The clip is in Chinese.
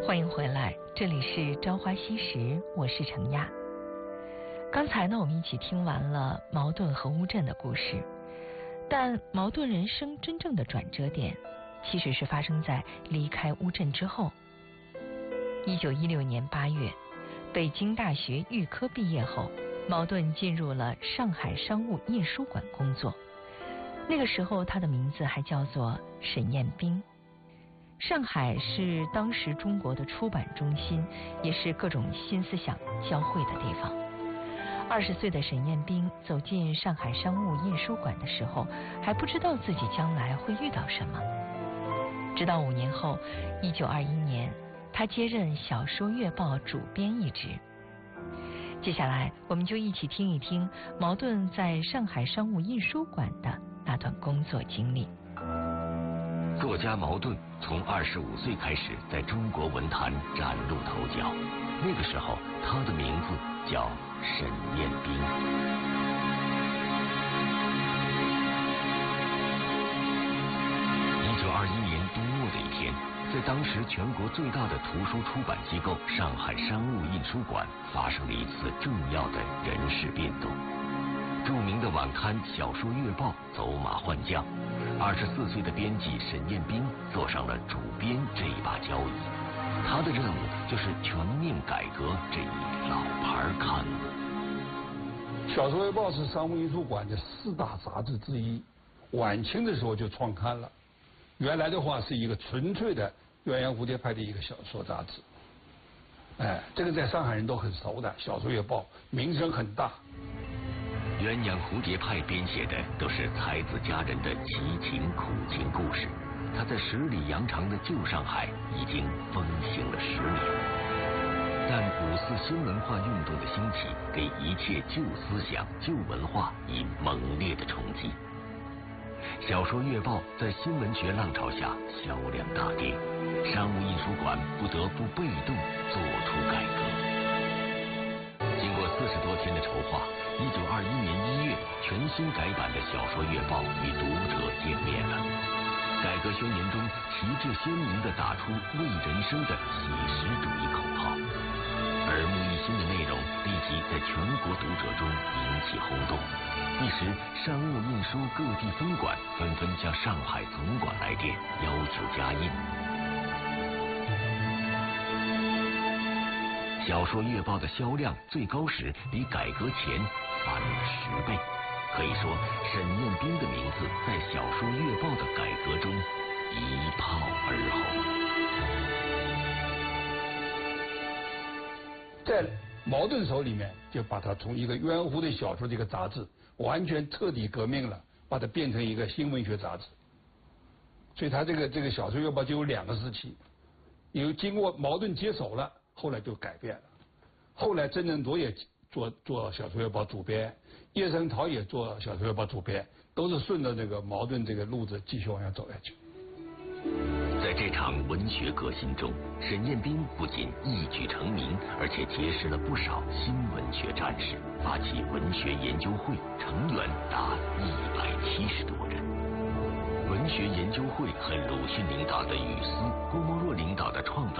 欢迎回来，这里是朝花夕拾，我是程亚。刚才呢，我们一起听完了茅盾和乌镇的故事，但茅盾人生真正的转折点，其实是发生在离开乌镇之后。1916年8月，北京大学预科毕业后，茅盾进入了上海商务印书馆工作。那个时候，他的名字还叫做沈彦斌。上海是当时中国的出版中心，也是各种新思想交汇的地方。20岁的沈彦斌走进上海商务印书馆的时候，还不知道自己将来会遇到什么。直到5年后，1921年，他接任《小说月报》主编一职。接下来，我们就一起听一听茅盾在上海商务印书馆的那段工作经历。 作家茅盾从25岁开始在中国文坛崭露头角，那个时候他的名字叫沈彦斌。1921年冬末的一天，在当时全国最大的图书出版机构上海商务印书馆发生了一次重要的人事变动。著名的晚刊《小说月报》走马换将，24岁的编辑沈彦斌坐上了主编这一把交椅。他的任务就是全面改革这一老牌刊物。 《小说月报》是商务印书馆的4大杂志之一，晚清的时候就创刊了。原来的话是一个纯粹的鸳鸯蝴蝶派的一个小说杂志。这个在上海人都很熟的，《小说月报》名声很大。 鸳鸯蝴蝶派编写的都是才子佳人的奇情苦情故事，他在10里洋场的旧上海已经风行了10年。但5·4新文化运动的兴起，给一切旧思想、旧文化以猛烈的冲击。小说月报在新文学浪潮下销量大跌，商务印书馆不得不被动做出改革。经过40多天的筹划，1921年1月，全新改版的小说月报与读者见面了。改革宣言中旗帜鲜明地打出为人生的写实主义口号，耳目一新的内容立即在全国读者中引起轰动。一时，商务印书各地分馆纷纷向上海总馆来电，要求加印。小说月报的销量最高时比改革前翻了10倍，可以说沈彦斌的名字在小说月报的改革中一炮而红。在茅盾手里面，就把它从一个鸳鸯蝴蝶小说的一个杂志，完全彻底革命了，把它变成一个新文学杂志。所以它这个小说月报就有2个时期，有经过茅盾接手了，后来就改变了。后来曾正铎也做小说月报主编，叶圣陶也做小说月报主编，都是顺着这个茅盾这个路子继续往下走下去。 在这场文学革新中，沈彦斌不仅一举成名，而且结识了不少新文学战士，发起文学研究会，成员达170多人。文学研究会和鲁迅领导的语丝、郭沫若领导的创造